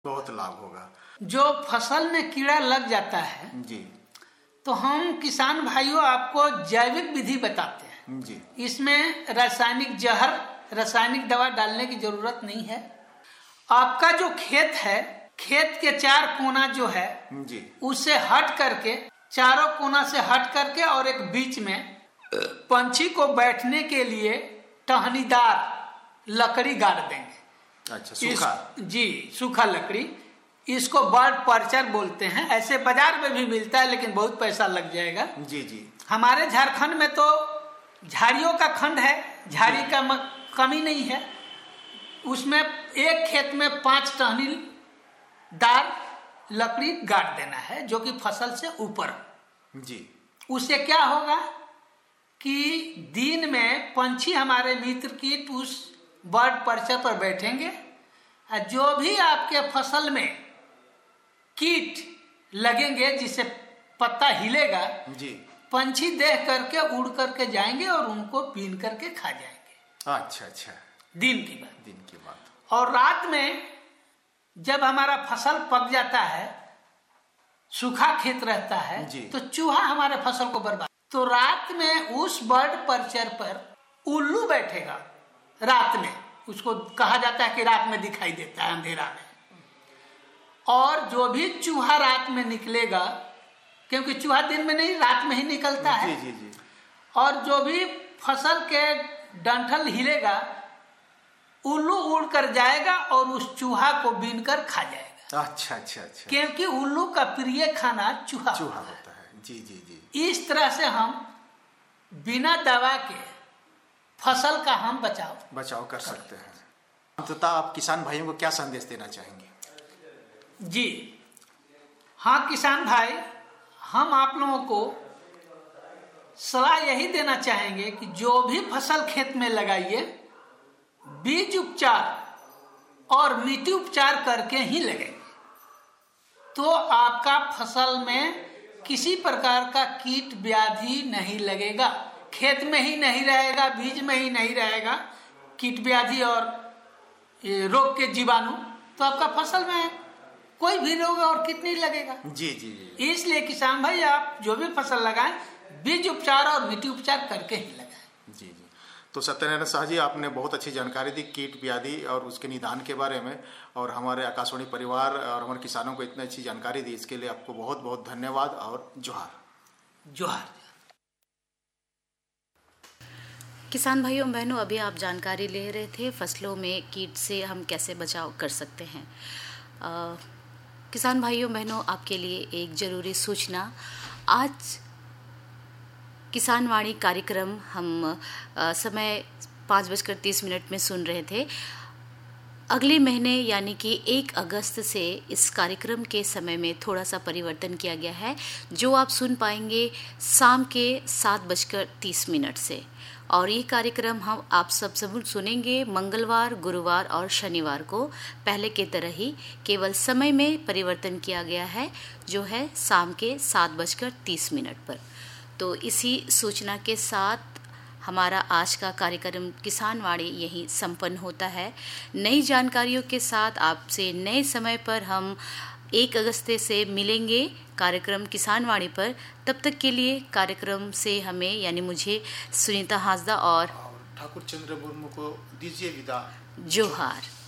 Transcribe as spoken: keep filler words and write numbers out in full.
बहुत लाभ होगा। जो फसल में कीड़ा लग जाता है जी, तो हम किसान भाइयों आपको जैविक विधि बताते हैं जी। इसमें रासायनिक जहर, रासायनिक दवा डालने की जरूरत नहीं है। आपका जो खेत है, खेत के चार कोना जो है जी, उससे हट करके, चारों कोना से हट करके और एक बीच में पंछी को बैठने के लिए टहनीदार लकड़ी गाड़ देंगे। अच्छा, सूखा? जी, सूखा लकड़ी। इसको बर्ड पर्चर बोलते हैं। ऐसे बाजार में भी मिलता है लेकिन बहुत पैसा लग जाएगा। जी, जी। हमारे झारखंड में तो झाड़ियों का खंड है, झाड़ी का कमी नहीं है। उसमें एक खेत में पांच टहनीदार लकड़ी गाड़ देना है जो कि फसल से ऊपर। जी। उससे क्या होगा कि दिन में पंछी हमारे मित्र कीट उस बर्ड पर्चर पर बैठेंगे और जो भी आपके फसल में कीट लगेंगे जिससे पत्ता हिलेगा, जी, पंछी देख करके उड़ करके जाएंगे और उनको बीन करके खा जाएंगे। अच्छा अच्छा। दिन की बात दिन की बात। और रात में जब हमारा फसल पक जाता है, सूखा खेत रहता है, तो चूहा हमारे फसल को बर्बाद। तो रात में उस बर्ड पर्चर पर उल्लू बैठेगा। रात में उसको कहा जाता है कि रात में दिखाई देता है, अंधेरा में। और जो भी चूहा रात में निकलेगा, क्योंकि चूहा दिन में नहीं रात में ही निकलता है, जी, जी, जी। और जो भी फसल के डंठल हिलेगा, उल्लू उड़ कर जाएगा और उस चूहा को बीन कर खा जाएगा। अच्छा अच्छा अच्छा। क्योंकि उल्लू का प्रिय खाना चूहा चूहा होता है। जी, जी, जी। इस तरह से हम बिना दवा के फसल का हम बचाव बचाव कर सकते हैं। अंततः आप किसान भाइयों को क्या संदेश देना चाहेंगे? जी हाँ किसान भाई, हम आप लोगों को सलाह यही देना चाहेंगे कि जो भी फसल खेत में लगाइए, बीज उपचार और मिट्टी उपचार करके ही लगाइए, तो आपका फसल में किसी प्रकार का कीट व्याधि नहीं लगेगा। खेत में ही नहीं रहेगा, बीज में ही नहीं रहेगा कीट व्याधि और रोग के जीवाणु, तो आपका फसल में कोई भी रोग और कीट नहीं लगेगा। जी, जी, जी। इसलिए किसान भाई, आप जो भी फसल लगाएं, बीज उपचार और मिट्टी उपचार करके ही लगाएं। जी, जी। तो सत्यनारायण शाह जी, आपने बहुत अच्छी जानकारी दी कीट व्याधि और उसके निदान के बारे में, और हमारे आकाशवाणी परिवार और हमारे किसानों को इतनी अच्छी जानकारी दी, इसके लिए आपको बहुत बहुत धन्यवाद और जोहार। जोहार। किसान भाइयों बहनों, अभी आप जानकारी ले रहे थे फसलों में कीट से हम कैसे बचाव कर सकते हैं। आ, किसान भाइयों बहनों, आपके लिए एक ज़रूरी सूचना। आज किसान वाणी कार्यक्रम हम आ, समय पाँच बजकर तीस मिनट में सुन रहे थे। अगले महीने यानी कि एक अगस्त से इस कार्यक्रम के समय में थोड़ा सा परिवर्तन किया गया है, जो आप सुन पाएंगे शाम के सात बजकर तीस मिनट से। और ये कार्यक्रम हम आप सब सब सुनेंगे मंगलवार, गुरुवार और शनिवार को, पहले के तरह ही, केवल समय में परिवर्तन किया गया है, जो है शाम के सात बजकर तीस मिनट पर। तो इसी सूचना के साथ हमारा आज का कार्यक्रम किसान वाणी यहीं संपन्न होता है। नई जानकारियों के साथ आपसे नए समय पर हम एक अगस्त से मिलेंगे कार्यक्रम किसान वाणी पर। तब तक के लिए कार्यक्रम से हमें यानी मुझे सुनीता हांसदा और ठाकुर चंद्र मुर्मू को दीजिए विदा। जोहार।